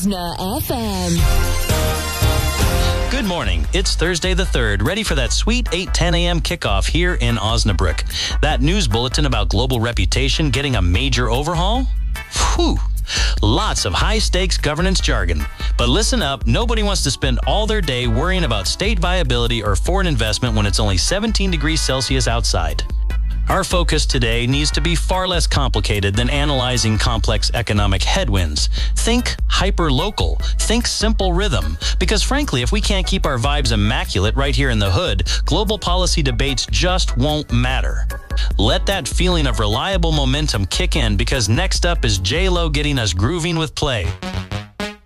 Osna FM. Good morning. It's Thursday the 3rd, ready for that sweet 8:10 a.m. kickoff here in Osnabrück. That news bulletin about global reputation getting a major overhaul? Whew. Lots of high-stakes governance jargon. But listen up, nobody wants to spend all their day worrying about state viability or foreign investment when it's only 17 degrees Celsius outside. Our focus today needs to be far less complicated than analyzing complex economic headwinds. Think hyper-local. Think simple rhythm. Because frankly, if we can't keep our vibes immaculate right here in the hood, global policy debates just won't matter. Let that feeling of reliable momentum kick in, because next up is J-Lo getting us grooving with play.